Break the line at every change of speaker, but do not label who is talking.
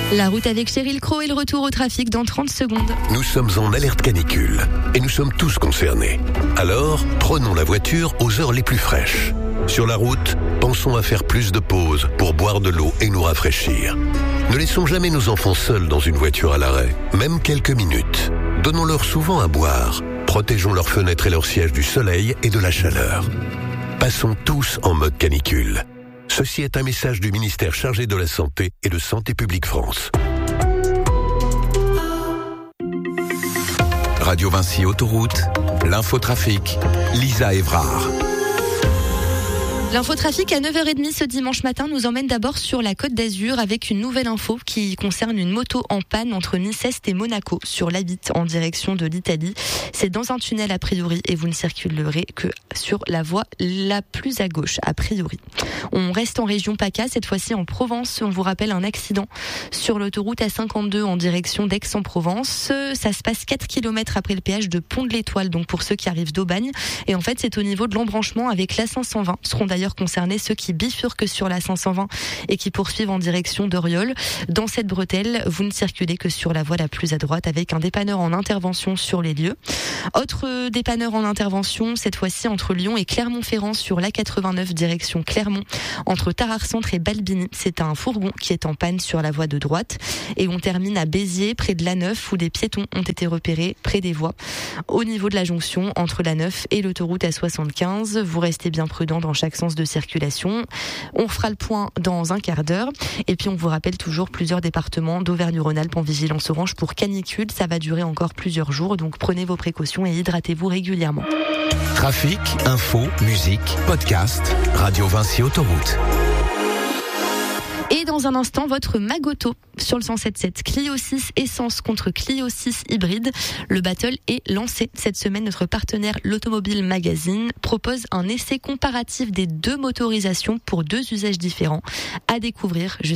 La route avec Cheryl Crow et le retour au trafic dans 30 secondes.
Nous sommes en alerte canicule et nous sommes tous concernés. Alors, prenons la voiture aux heures les plus fraîches. Sur la route, pensons à faire plus de pauses pour boire de l'eau et nous rafraîchir. Ne laissons jamais nos enfants seuls dans une voiture à l'arrêt, même quelques minutes. Donnons-leur souvent à boire. Protégeons leurs fenêtres et leurs sièges du soleil et de la chaleur. Passons tous en mode canicule. Ceci est un message du ministère chargé de la Santé et de Santé publique France.
Radio Vinci Autoroute, l'infotrafic, Lisa Évrard.
L'infotrafic à 9h30 ce dimanche matin nous emmène d'abord sur la Côte d'Azur avec une nouvelle info qui concerne une moto en panne entre Nice-Est et Monaco sur l'A8 en direction de l'Italie. C'est dans un tunnel a priori et vous ne circulerez que sur la voie la plus à gauche a priori. On reste en région PACA, cette fois-ci en Provence. On vous rappelle un accident sur l'autoroute A52 en direction d'Aix-en-Provence. Ça se passe 4 km après le péage de Pont de l'Étoile, donc pour ceux qui arrivent d'Aubagne. Et en fait, c'est au niveau de l'embranchement avec la 520. Seront d'ailleurs concernés ceux qui bifurquent sur la 520 et qui poursuivent en direction d'Oriol. Dans cette bretelle, vous ne circulez que sur la voie la plus à droite avec un dépanneur en intervention sur les lieux. Autre dépanneur en intervention, cette fois-ci entre Lyon et Clermont-Ferrand sur l'A89 direction Clermont. Entre Tarare-Centre et Balbini, c'est un fourgon qui est en panne sur la voie de droite. Et on termine à Béziers, près de l'A9, où des piétons ont été repérés près des voies. Au niveau de la jonction entre l'A9 et l'autoroute A75, vous restez bien prudent dans chaque sens de circulation. On fera le point dans un quart d'heure. Et puis on vous rappelle toujours plusieurs départements d'Auvergne-Rhône-Alpes en vigilance orange pour canicule. Ça va durer encore plusieurs jours, donc prenez vos précautions et hydratez-vous régulièrement.
Trafic, info, musique, podcast, Radio Vinci Autoroute.
Et dans un instant, votre Magoto sur le 107.7. Clio 6 essence contre Clio 6 hybride. Le battle est lancé. Cette semaine, notre partenaire l'Automobile Magazine propose un essai comparatif des deux motorisations pour deux usages différents à découvrir